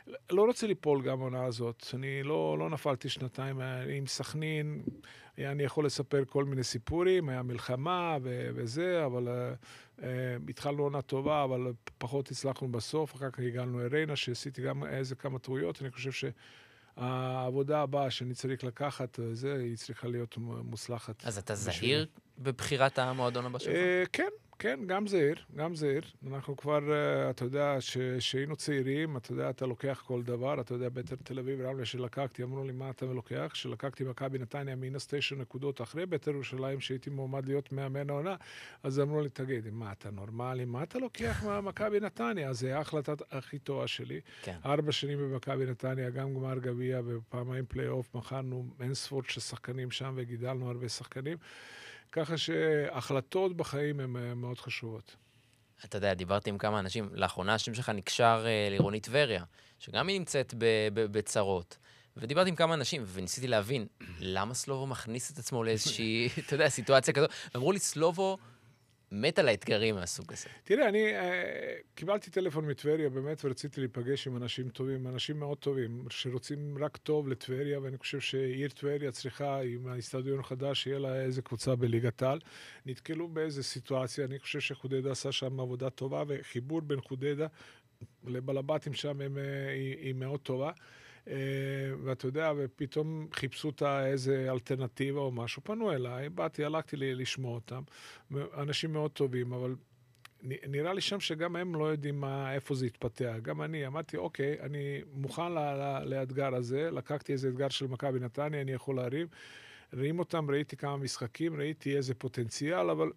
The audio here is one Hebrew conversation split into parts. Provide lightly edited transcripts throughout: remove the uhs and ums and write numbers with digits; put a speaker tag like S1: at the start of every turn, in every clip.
S1: לא רוצה ליפול גם העונה הזאת. אני לא נפלתי שנתיים עם סכנין, אני יכול לספר כל מיני סיפורים, היה מלחמה וזה, אבל התחלנו עונה טובה, אבל פחות הצלחנו בסוף, אחר כך הגענו לריינה, שעשיתי גם איזה כמה טעויות, אני חושב שהעבודה הבאה שאני צריך לקחת, היא צריכה להיות מוצלחת.
S2: אז אתה זהיר בבחירת המועדון הבא שלך?
S1: כן. כן, גם זהיר. אנחנו כבר, אתה יודע, שהיינו צעירים, אתה יודע, אתה לוקח כל דבר, אתה יודע, בית"ר תל אביב, רמלה שלקחתי, אמרו לי, מה אתה לוקח? שלקחתי מכבי נתניה מינוס 9 נקודות אחרי בית"ר ירושלים, שהייתי מועמד להיות מאמן העונה, אז אמרו לי, תגיד, מה אתה נורמלי? מה אתה לוקח ממכבי נתניה? אז זה ההחלטה הכי טובה שלי.
S2: כן.
S1: 4 שנים במכבי נתניה, גם גמר גביע ופעמיים פלייאוף, מכרנו אין ספור של שחקנים שם וגידלנו הרבה שחקנים. ככה שהחלטות בחיים הן מאוד חשובות.
S2: אתה יודע, דיברתי עם כמה אנשים, לאחרונה השם שלך נקשר לעירונית טבריה, שגם היא נמצאת בצרות. ודיברתי עם כמה אנשים, וניסיתי להבין, למה סלובו מכניס את עצמו לאיזושהי, אתה יודע, סיטואציה כזאת. ואמרו לי, סלובו מת על האתגרים מהסוג הזה.
S1: תראה, אני קיבלתי טלפון מטבריה באמת, ורציתי להיפגש עם אנשים טובים, אנשים מאוד טובים, שרוצים רק טוב לטבריה, ואני חושב שעיר טבריה צריכה, עם האצטדיון החדש, שיהיה לה איזה קבוצה בליגת העל. נתקלו באיזה סיטואציה, אני חושב שחודדה עשה שם עבודה טובה, וחיבור בין חודדה לבלבטים שם היא מאוד טובה. ואתה יודע, ופתאום חיפשו איזה אלטרנטיבה או משהו, פנו אליי, הלכתי לשמוע אותם, אנשים מאוד טובים, אבל נראה לי שם שגם הם לא יודעים איפה זה יתפתח. גם אני אמרתי, אוקיי, אני מוכן לאתגר הזה, לקחתי איזה אתגר של מכבי נתניה, אני יכול להרים אותם, ראיתי כמה משחקים, ראיתי איזה פוטנציאל, אבל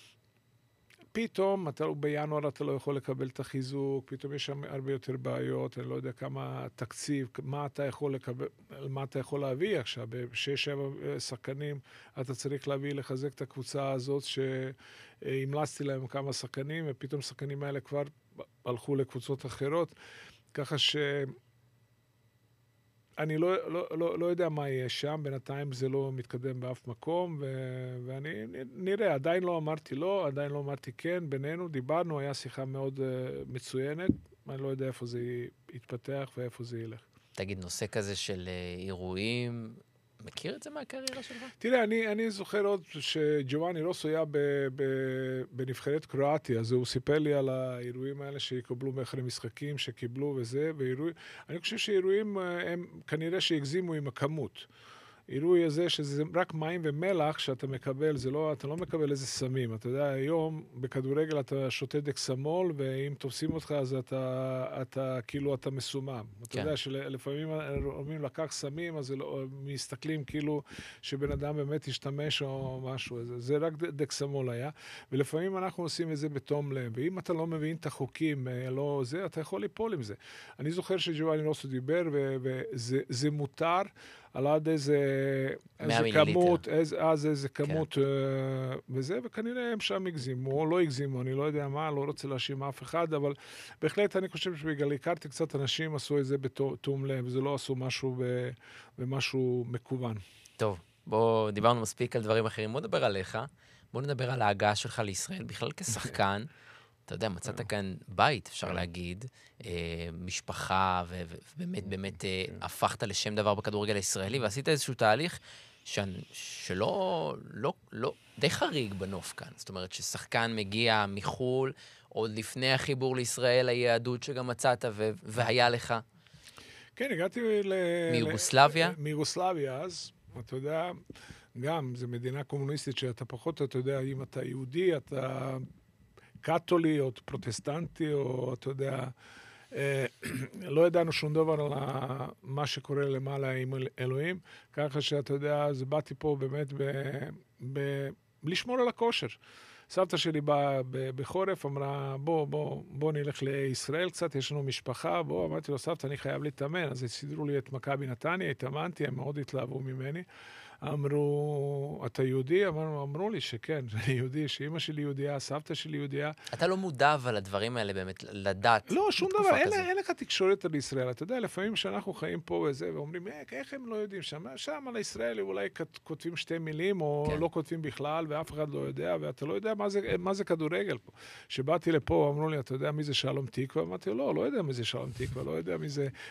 S1: פתאום, בינואר אתה לא יכול לקבל את החיזוק, פתאום יש שם הרבה יותר בעיות, אני לא יודע כמה תקציב, מה אתה יכול לקבל, מה אתה יכול להביא עכשיו, ב6-7 שחקנים אתה צריך להביא, לחזק את הקבוצה הזאת, שהמלצתי להם כמה שחקנים, ופתאום השחקנים האלה כבר הלכו לקבוצות אחרות, ככה אני לא יודע מה יהיה שם, בינתיים זה לא מתקדם באף מקום, ואני נראה, עדיין לא אמרתי לא, עדיין לא אמרתי כן, בינינו דיברנו, היה שיחה מאוד מצוינת, אני לא יודע איפה זה יתפתח ואיפה זה ילך.
S2: תגיד, נושא כזה של אירועים, מכיר את זה מהקריירה שלך?
S1: תראה, אני זוכר עוד שג'ובאני רוסו היה בנבחרת קרואטיה, אז הוא סיפר לי על האירועים האלה שיקבלו מאחרי משחקים, שקיבלו וזה, אני חושב שאירועים הם כנראה שהגזימו עם הכמות. אירועי הזה שזה רק מים ומלח שאתה מקבל, אתה לא מקבל איזה סמים. אתה יודע, היום בכדורגל אתה שותה דקסמול, ואם תופסים אותך אז אתה כאילו אתה מסומם. אתה יודע שלפעמים אומרים לקח סמים, אז מסתכלים כאילו שבן אדם באמת ישתמש או משהו. זה רק דקסמול היה. ולפעמים אנחנו עושים את זה בתום לב. ואם אתה לא מבין את החוקים, לא זה, אתה יכול ליפול עם זה. אני זוכר שג'ובאני רוסו דיבר, וזה מותר, על עד איזה כמות, איזה כמות וזה, וכנראה הם שם הגזימו, או לא הגזימו, אני לא יודע מה, לא רוצה להאשים אף אחד, אבל בהחלט אני חושב שבגלל הכרתי קצת אנשים עשו את זה בתום לב, זה לא עשו משהו במשהו מקוון.
S2: טוב, דיברנו מספיק על דברים אחרים, בוא נדבר עליך, בוא נדבר על ההגעה שלך לישראל, בכלל כשחקן, אתה יודע, מצאת כאן בית, אפשר להגיד, משפחה, ובאמת, באמת הפכת לשם דבר בכדורגל הישראלי, ועשית איזשהו תהליך שלא, די חריג בנוף כאן. זאת אומרת, ששחקן מגיע מחול, עוד לפני החיבור לישראל, היהדות שגם מצאת, והיה לך.
S1: כן, הגעתי
S2: מיוגוסלביה?
S1: מיוגוסלביה, אז, אתה יודע, גם, זו מדינה קומוניסטית שאתה פחות, אתה יודע, אם אתה יהודי, אתה קתולי או פרוטסטנטי, או אתה יודע, לא ידענו שום דבר על מה שקורה למעלה עם אלוהים, ככה שאתה יודע, אז באתי פה באמת לשמור על הכושר. סבתא שלי באה בחורף, אמרה, בוא נלך לישראל קצת, יש לנו משפחה, אמרתי לו, סבתא, אני חייב להתאמן, אז הסידרו לי את מכבי נתניה, התאמנתי, הם מאוד התלהבו ממני. אמרו, אתה יהודי? אמרו לי שכן, שאני יהודי, שאמא שלי יהודייה, סבתא שלי יהודייה.
S2: אתה לא מודע אבל לדברים האלה באמת, לדעת.
S1: לא, שום דבר, אין לך תקשורת על ישראל. אתה יודע, לפעמים שאנחנו חיים פה וזה, ואומרים, איך הם לא יודעים שם על ישראל, אולי כותבים 2 מילים, או לא כותבים בכלל, ואף אחד לא יודע, ואתה לא יודע מה זה כדורגל פה. שבאתי לפה, אמרו לי, אתה יודע מי זה שלום תקווה? אמרתי, לא יודע מי זה שלום תקווה, לא יודע מי זה